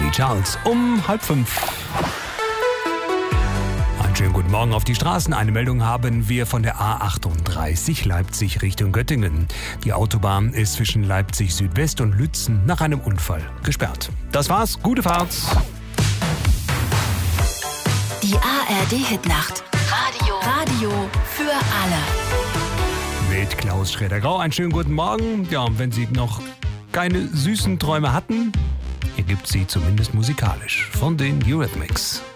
Die Charts um 4:30. Einen schönen guten Morgen auf die Straßen. Eine Meldung haben wir von der A38 Leipzig Richtung Göttingen. Die Autobahn ist zwischen Leipzig Südwest und Lützen nach einem Unfall gesperrt. Das war's. Gute Fahrt. Die ARD-Hitnacht. Radio für alle. Mit Klaus Schroeder-Grau. Einen schönen guten Morgen. Ja, und wenn Sie noch keine süßen Träume hatten, hier gibt's sie zumindest musikalisch von den Eurythmics.